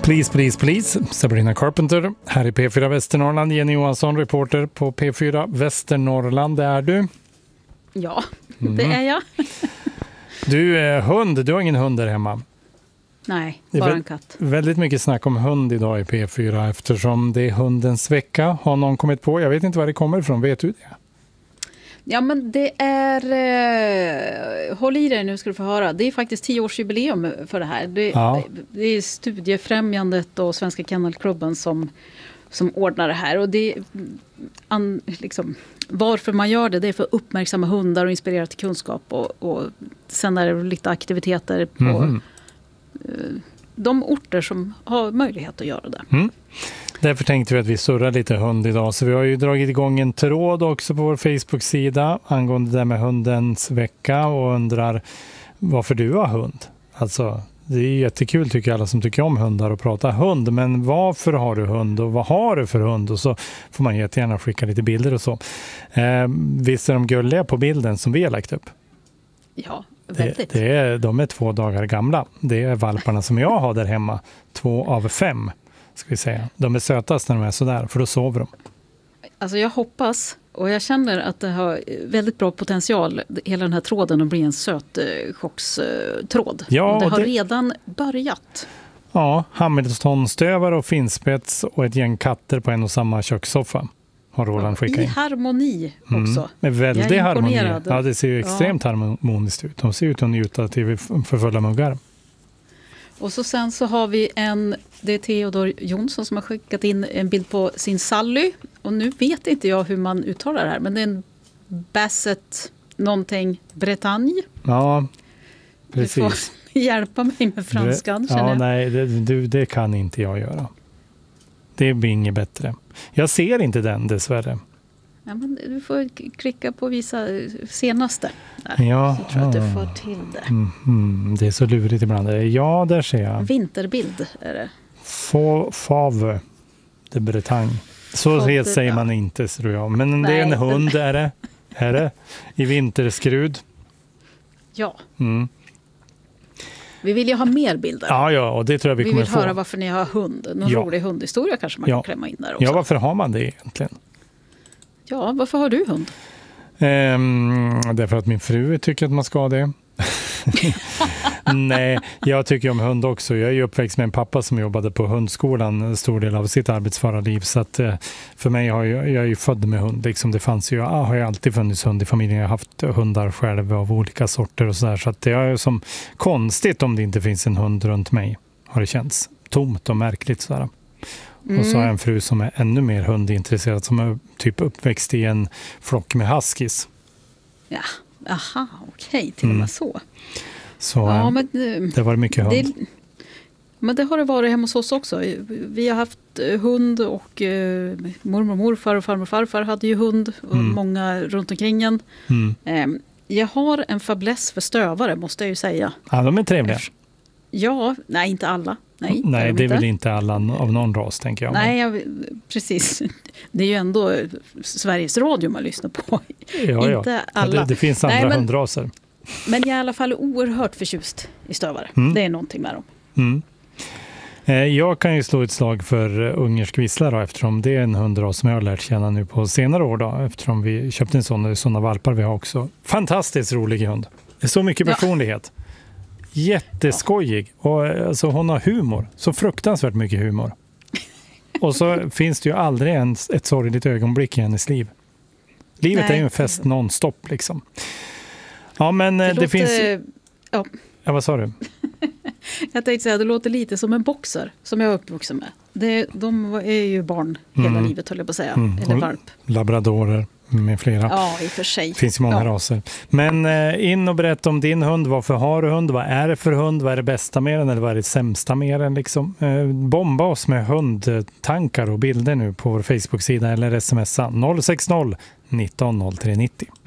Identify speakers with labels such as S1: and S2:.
S1: Please, please, please. Sabrina Carpenter. Här i P4 Västernorrland. Jenny Johansson, reporter på P4 Västernorrland. Det är du?
S2: Ja, det är jag.
S1: Du är hund. Du har ingen hund där hemma.
S2: Nej, bara en katt.
S1: Väldigt mycket snack om hund idag i P4 eftersom det är hundens vecka. Har någon kommit på? Jag vet inte var det kommer ifrån. Vet du det?
S2: Ja, men det är... håll i dig nu ska du få höra. Det är faktiskt 10-årsjubileum för det här. Det är Studiefrämjandet och Svenska Kennelklubben som ordnar det här. Och det liksom, varför man gör det är för att uppmärksamma hundar och inspirera till kunskap. Och sen är det lite aktiviteter på de orter som har möjlighet att göra det.
S1: Därför tänkte vi att vi surrar lite hund idag. Så vi har ju dragit igång en tråd också på vår Facebook-sida angående det där med hundens vecka och undrar varför du har hund. Alltså, det är jättekul tycker alla som tycker om hundar och prata hund. Men varför har du hund och vad har du för hund? Och så får man jättegärna skicka lite bilder och så. Visst är de gulliga på bilden som vi har lagt upp?
S2: Ja, väldigt.
S1: De är 2 dagar gamla. Det är valparna som jag har där hemma. 2 av 5. Ska vi säga. De är sötast när de är sådär, för då sover de.
S2: Alltså jag hoppas, och jag känner att det har väldigt bra potential, hela den här tråden, att bli en sötchockstråd. Ja, det har redan börjat.
S1: Ja, Hamiltonstövare och finspets och ett gäng katter på en och samma kökssoffa har Roland skickat in.
S2: I harmoni också.
S1: Med väldigt harmoni. Ja, det ser ju extremt harmoniskt ut. De ser ut att njuta till för fulla muggar.
S2: Och sen så har vi det är Theodor Jonsson som har skickat in en bild på sin Sally. Och nu vet inte jag hur man uttalar det här, men det är en Basset någonting Bretagne.
S1: Ja, precis.
S2: Du får hjälpa mig med franskan.
S1: Nej, det kan inte jag göra. Det blir inget bättre. Jag ser inte den dessvärre.
S2: Ja, men du får klicka på visa senaste. Där,
S1: ja,
S2: så tror jag att du får till det.
S1: Det är så lurigt ibland. Ja, där ser jag.
S2: Vinterbild är det.
S1: Fave de Bretagne. Så säger man inte, tror jag. Men det är en hund, är det? I vinterskrud.
S2: Ja. Vi vill ju ha mer bilder.
S1: Ja, och det tror jag vi kommer få.
S2: Vi vill höra varför ni har hund. Någon rolig hundhistoria kanske man kan klämma in där också.
S1: Ja, varför har man det egentligen?
S2: Ja, varför har du hund?
S1: Därför att min fru tycker att man ska ha det. Nej, jag tycker om hund också. Jag är ju uppväxt med en pappa som jobbade på hundskolan en stor del av sitt arbetsföra liv. Så att för mig jag är ju född med hund. Liksom det fanns ju, har ju alltid funnits hund i familjen. Jag har haft hundar själv av olika sorter och sådär. Så att det är som konstigt om det inte finns en hund runt mig. Har det känts tomt och märkligt sådär. Och så har jag en fru som är ännu mer hundintresserad, som är typ uppväxt i en flock med huskies.
S2: Ja, aha, okej, till och med så.
S1: Så men det var mycket hund.
S2: Men det har det varit hemma hos oss också. Vi har haft hund och mormor, morfar och farmor och farfar hade ju hund. Och många runt omkring en. Jag har en fäbless för stövare, måste jag ju säga.
S1: Ja, de är trevliga.
S2: Ja, nej, inte alla. Nej,
S1: det är väl inte alla av någon ras, tänker jag.
S2: Nej, precis. Det är ju ändå Sveriges Radio man lyssnar på.
S1: Ja,
S2: inte alla.
S1: Det finns andra hundraser.
S2: Men jag är i alla fall oerhört förtjust i stövare. Det är någonting med dem.
S1: Jag kan ju slå ett slag för ungersk vissla då, eftersom det är en hundras som jag har lärt känna nu på senare år då, eftersom vi köpte en sådana valpar vi har också. Fantastiskt rolig hund. Det är så mycket personlighet. Jätteskojig. Och alltså, hon har humor. Så fruktansvärt mycket humor. Och så finns det ju aldrig ens ett sorgligt ögonblick i hennes liv. Livet är ju en fest non-stop liksom. Ja, men det finns... Ja, vad sa du?
S2: Jag tänkte säga, det låter lite som en boxer som jag är uppvuxen med. De är ju barn hela livet, höll jag på att säga. Eller valp. Labradorer
S1: med flera.
S2: Ja, i och för sig.
S1: Det finns ju många raser. Men in och berätta om din hund. Varför har du hund? Vad är det för hund? Vad är det bästa med den? Eller vad är det sämsta med den? Liksom? Bomba oss med hundtankar och bilder nu på vår Facebook-sida eller smsa 060 19 03 90.